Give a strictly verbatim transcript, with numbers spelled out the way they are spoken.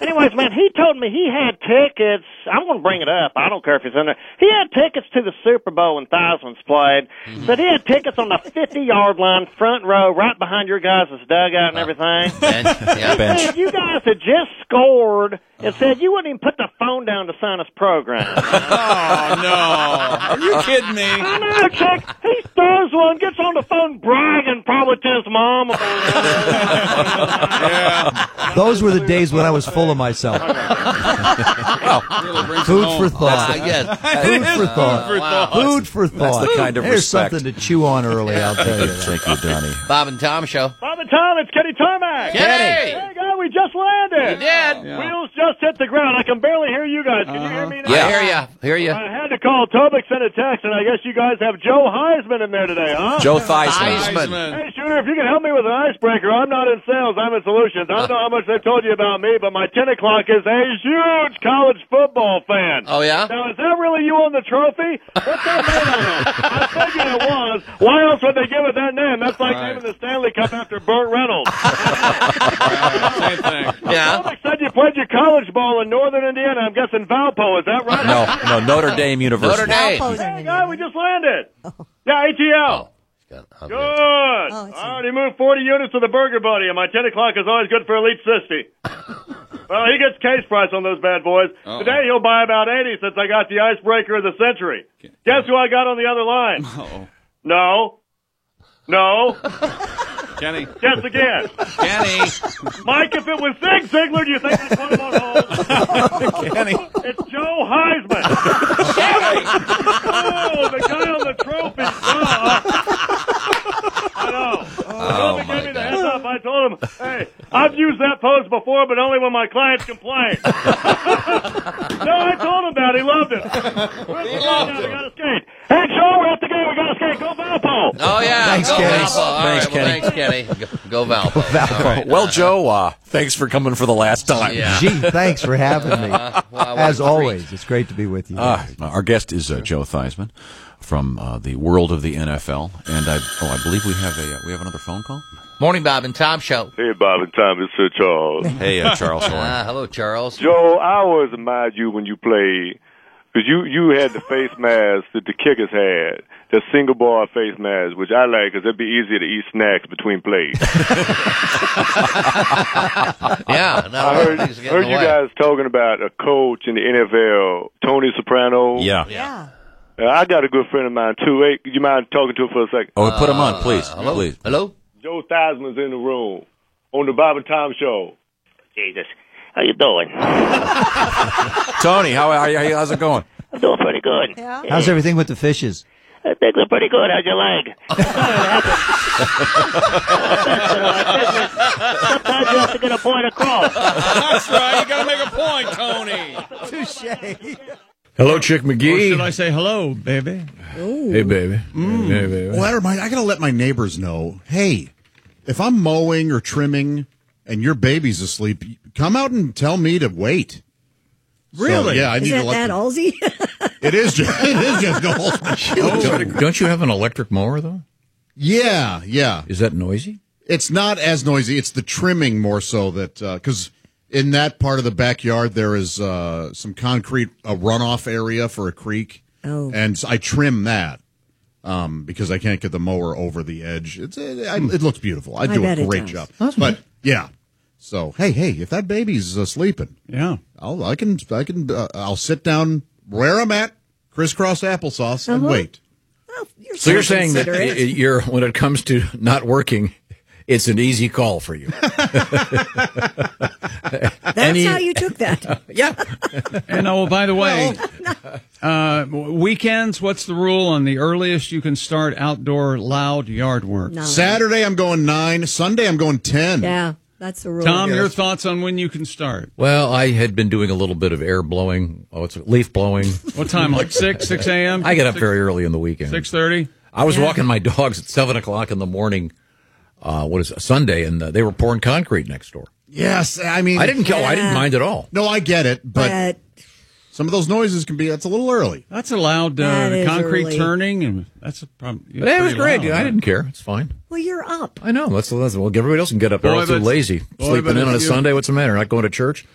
Anyways, man, he told me he had tickets. I'm going to bring it up. I don't care if it's in there. He had tickets to the Super Bowl when Thousands played. Mm-hmm. Said he had tickets on the fifty-yard line, front row, right behind your guys' dugout and everything. Bench. Yeah, bench. Said you guys had just scored and said you wouldn't even put the phone down to sign his program. Oh, no. Are you kidding me? I know, Chick. He throws one, gets on the phone bragging probably to his mom about it. Yeah. Those were the days when I was full of myself. Really Food for thought. Uh, yes. Food for thought. for thought. Food for thought. That's the kind of There's respect. something to chew on early, I'll tell you. Thank you, Donnie. Bob and Tom Show. Bob and Tom, it's Kenny Tarmac. Kenny. Hey, guy, we just landed. You did. Yeah. Wheels just hit the ground. I can barely hear you guys. Can you hear me now? I hear ya. Hear ya. I had to call. Tobik sent a text, and I guess you guys have Joe Heisman in there today, huh? Joe Theismann. Heisman. Hey, Shooter, if you can help me with an icebreaker, I'm not in sales, I'm in solutions. I don't know how much they told you about me, but my ten o'clock is a huge college football fan. Oh, yeah? Now, is that really you on the trophy? What's that made out of? I figured it was. Why else would they give it that name? That's like Right. naming the Stanley Cup after Burt Reynolds. Same thing. Yeah. Tobik said you played your college ball in Northern Indiana. I'm guessing Valpo. Is that right? No, no, Notre Dame University. Notre Dame. Hey, guy, we just landed. Yeah, A T L. Good. Oh, it's I already moved forty units to the Burger Buddy, and my ten o'clock is always good for Elite sixty. Well, he gets case price on those bad boys. Uh-oh. Today he'll buy about eighty since I got the icebreaker of the century. Guess who I got on the other line? Uh-oh. No. No. Kenny. Guess again. Kenny. Mike, if it was Zig Ziglar, do you think I'd put him on hold? Kenny. It's Joe Heisman. Oh, the guy on the trophy. Uh, I know. Oh, He my gave me the God. heads up. I told him, hey, I've used that pose before, but only when my clients complain. No, I told him that. He loved it. He loved it. We got to skate. Hey, Joe, we're at the game. We got to skate. Go Valpo. Oh, yeah. Thanks, Go Kenny. Valpo. All Thanks, right, well, Kenny. thanks, Kenny. Go, go Valpo. Valpo. All right. Well, Joe, uh, thanks for coming for the last time. Yeah. Gee, thanks for having me. Uh, well, what As a treat. always, it's great to be with you. Uh, our guest is uh, Joe Theismann from uh, the world of the N F L, and I, oh, I believe we have a uh, we have another phone call. Morning, Bob and Tom Show. Hey, Bob and Tom, it's Sir Charles. Hey, uh, Charles, how are Ah, hello, Charles. Joe, I always admired you when you played, because you, you had the face mask that the kickers had, the single bar face mask, which I like because it'd be easier to eat snacks between plays. Yeah. No, I heard, things get in heard the you way. guys talking about a coach in the N F L, Tony Soprano. you? Yeah. Yeah. Uh, I got a good friend of mine, too. Hey, you mind talking to him for a second? Oh, put him on, please, Uh, hello? please. Hello? Joe Theismann's in the room on the Bob and Tom Show. Jesus. How you doing? Tony, how are you? How's it going? I'm doing pretty good. Yeah. How's everything with the fishes? I think they're pretty good. How's your leg? Sometimes you have to get a point across. That's right. You got to make a point, Tony. Touche. Hello, Chick Or McGee. should I say hello, baby? Hey, baby. Hey, baby. Well, that reminds, I got to let my neighbors know, hey, if I'm mowing or trimming and your baby's asleep, come out and tell me to wait. Really? So, yeah, I Is need that to let that them- Halsey? It is just, it is just no. Don't, don't you have an electric mower, though? Yeah, yeah. Is that noisy? It's not as noisy. It's the trimming more so that, because in that part of the backyard, there is uh, some concrete, a runoff area for a creek. Oh. And I trim that um, because I can't get the mower over the edge. It's It, I, it looks beautiful. I, I do bet a it great does. job. But, yeah. So, hey, hey, if that baby's uh, sleeping, Yeah. I'll, I can, I can, uh, I'll sit down where I'm at, crisscross applesauce, and Uh-huh. wait. Well, you're So you're saying that considerate. y- you're, when it comes to not working, it's an easy call for you. That's Any- how you took that. Yeah. And oh, by the way, uh, weekends, what's the rule on the earliest you can start outdoor loud yard work? No. Saturday, I'm going nine. Sunday, I'm going ten. Yeah, that's the rule. Tom, your Yes. thoughts on when you can start? Well, I had been doing a little bit of air blowing. Oh, it's leaf blowing. What time? Like six, six a.m. I get up very early in the weekend. six thirty. I was Yeah. walking my dogs at seven o'clock in the morning. Uh, what is it, Sunday, and uh, they were pouring concrete next door. Yes, I mean, I didn't kill. I didn't Yeah. mind at all. No, I get it, but But some of those noises can be. That's a little early. That's allowed. Uh, That is concrete early. turning, and that's a problem. But it was great. I didn't care. It's fine. well, you're up. I know. That's, that's well. Everybody else can get up. They're Boy, all too but- lazy, boy, sleeping but in on a if you- Sunday. What's the matter? Not going to church?